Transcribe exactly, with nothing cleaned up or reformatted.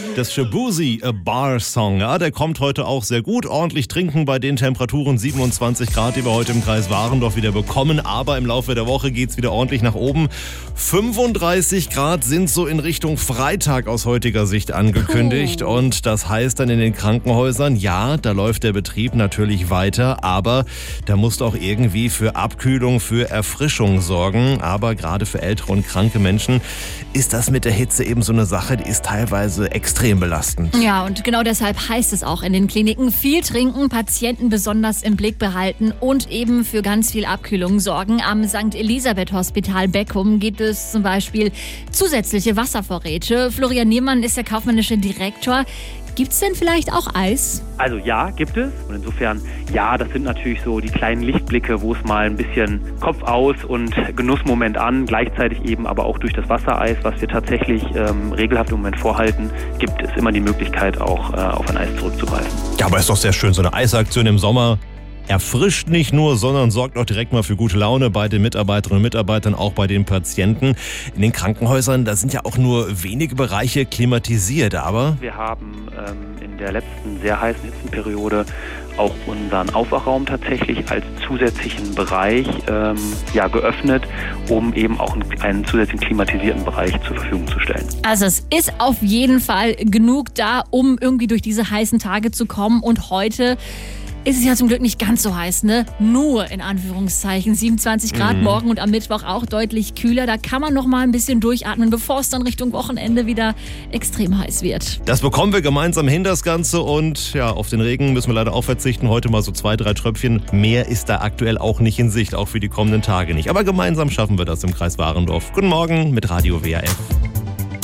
Das Shaboozey A Bar Song, ja, der kommt heute auch sehr gut. Ordentlich trinken bei den Temperaturen siebenundzwanzig Grad, die wir heute im Kreis Warendorf wieder bekommen. Aber im Laufe der Woche geht's wieder ordentlich nach oben. fünfunddreißig Grad sind so in Richtung Freitag aus heutiger Sicht angekündigt. Oh. Und das heißt dann in den Krankenhäusern, ja, da läuft der Betrieb natürlich weiter. Aber da musst du auch irgendwie für Abkühlung, für Erfrischung sorgen. Aber gerade für ältere und kranke Menschen ist das mit der Hitze eben so eine Sache, die ist teilweise extrem belastend. Ja, und genau deshalb heißt es auch in den Kliniken, viel trinken, Patienten besonders im Blick behalten und eben für ganz viel Abkühlung sorgen. Am Sankt Elisabeth Hospital Beckum gibt es zum Beispiel zusätzliche Wasservorräte. Florian Niemann ist der kaufmännische Direktor. Gibt es denn vielleicht auch Eis? Also ja, gibt es. Und insofern, ja, das sind natürlich so die kleinen Lichtblicke, wo es mal ein bisschen Kopf aus und Genussmoment an, gleichzeitig eben aber auch durch das Wassereis, was wir tatsächlich ähm, regelhaft im Moment vorhalten, gibt es immer die Möglichkeit, auch äh, auf ein Eis zurückzugreifen. Ja, aber ist doch sehr schön, so eine Eisaktion im Sommer. Erfrischt nicht nur, sondern sorgt auch direkt mal für gute Laune bei den Mitarbeiterinnen und Mitarbeitern, auch bei den Patienten. In den Krankenhäusern, da sind ja auch nur wenige Bereiche klimatisiert, aber... Wir haben ähm, in der letzten sehr heißen Hitzenperiode auch unseren Aufwachraum tatsächlich als zusätzlichen Bereich ähm, ja, geöffnet, um eben auch einen zusätzlichen klimatisierten Bereich zur Verfügung zu stellen. Also es ist auf jeden Fall genug da, um irgendwie durch diese heißen Tage zu kommen. Und heute ist es ja zum Glück nicht ganz so heiß, ne? Nur in Anführungszeichen siebenundzwanzig Grad, mhm. Morgen und am Mittwoch auch deutlich kühler. Da kann man noch mal ein bisschen durchatmen, bevor es dann Richtung Wochenende wieder extrem heiß wird. Das bekommen wir gemeinsam hin, das Ganze. Und ja, auf den Regen müssen wir leider auch verzichten. Heute mal so zwei, drei Tröpfchen. Mehr ist da aktuell auch nicht in Sicht, auch für die kommenden Tage nicht. Aber gemeinsam schaffen wir das im Kreis Warendorf. Guten Morgen mit Radio W R F.